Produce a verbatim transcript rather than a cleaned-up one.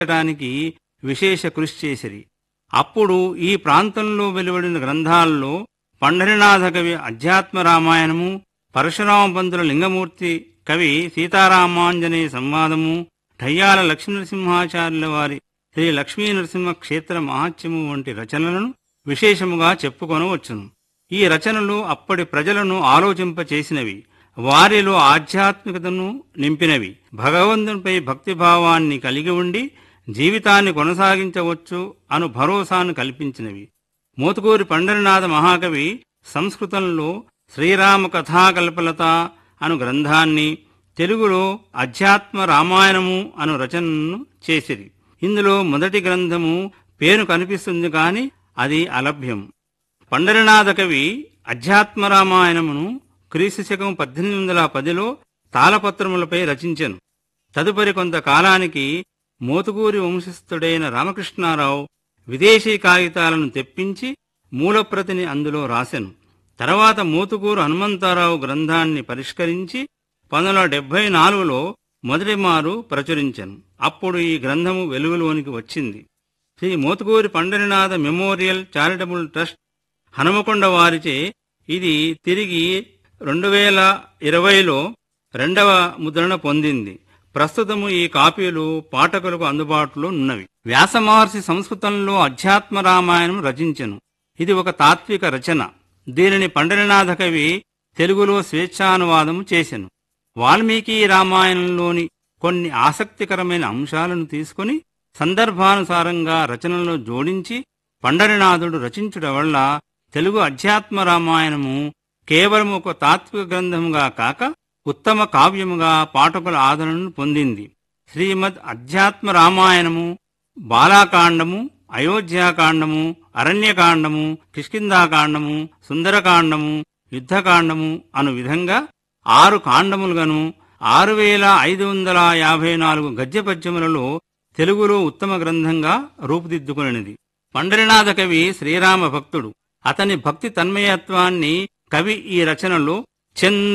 డానికి విశేష కృషి చేసిరి. అప్పుడు ఈ ప్రాంతంలో వెలువడిన గ్రంథాల్లో పండరినాథ కవి అధ్యాత్మ రామాయణము, పరశురామ పంతుల లింగమూర్తి కవి సీతారామాంజనేయ సంవాదము, ఠయ్యాల లక్ష్మీనరసింహాచార్యుల వారి శ్రీ లక్ష్మీ నరసింహ క్షేత్ర మహాత్మ్యము వంటి రచనలను విశేషముగా చెప్పుకొనవచ్చును. ఈ రచనలు అప్పటి ప్రజలను ఆలోచింపచేసినవి, వారిలో ఆధ్యాత్మికతను నింపినవి, భగవంతునిపై భక్తిభావాన్ని కలిగి ఉండి జీవితాన్ని కొనసాగించవచ్చు అను భరోసాను కల్పించినవి. మోతుకూరి పండరినాథ మహాకవి సంస్కృతంలో శ్రీరామ కథాకల్పలత అను గ్రంథాన్ని, తెలుగులో అధ్యాత్మ రామాయణము అను రచనను చేసిరి. ఇందులో మొదటి గ్రంథము పేరు కనిపిస్తుంది కాని అది అలభ్యం. పండరినాథ కవి అధ్యాత్మ రామాయణమును క్రీస్తు శకం పద్దెనిమిది వందల పదిలో తాళపత్రములపై రచించెను. తదుపరి కొంతకాలానికి మోతుకూరి వంశస్థుడైన రామకృష్ణారావు విదేశీ కాగితాలను తెప్పించి మూలప్రతిని అందులో రాసెను. తర్వాత మోతుకూరు హనుమంతారావు గ్రంథాన్ని పరిష్కరించి పంతొమ్మిది వందల డెబ్బై నాలుగులో మొదటిమారు ప్రచురించెను. అప్పుడు ఈ గ్రంథము వెలుగులోనికి వచ్చింది. Shri Motukuri Pandharinath memorial charitable trust Hanumakonda వారిచే ఇది తిరిగి రెండు వేల ఇరవైలో రెండవ ముద్రణ పొందింది. ప్రస్తుతము ఈ కాపీలు పాఠకులకు అందుబాటులో ఉన్నవి. వ్యాసమహర్షి సంస్కృతంలో అధ్యాత్మ రామాయణం రచించెను. ఇది ఒక తాత్విక రచన. దీనిని పండరినాథ కవి తెలుగులో స్వేచ్ఛానువాదము చేసెను. వాల్మీకి రామాయణంలోని కొన్ని ఆసక్తికరమైన అంశాలను తీసుకుని సందర్భానుసారంగా రచనలో జోడించి పండరినాథుడు రచించుట వల్ల తెలుగు అధ్యాత్మ రామాయణము కేవలం ఒక తాత్విక గ్రంథముగా కాక ఉత్తమ కావ్యముగా పాఠకుల ఆదరణను పొందింది. శ్రీమద్ అధ్యాత్మ రామాయణము బాలాకాండము, అయోధ్యాకాండము, అరణ్యకాండము, కిష్కింధాకాండము, సుందరకాండము, యుద్ధకాండము అను విధంగా ఆరు కాండములుగాను ఆరు వేల ఐదు వందల యాభై నాలుగు గద్యపద్యములలో తెలుగులో ఉత్తమ గ్రంథంగా రూపుదిద్దుకునిది. పండరినాథ కవి శ్రీరామ భక్తుడు. అతని భక్తి తన్మయత్వాన్ని కవి ఈ రచనలో చంద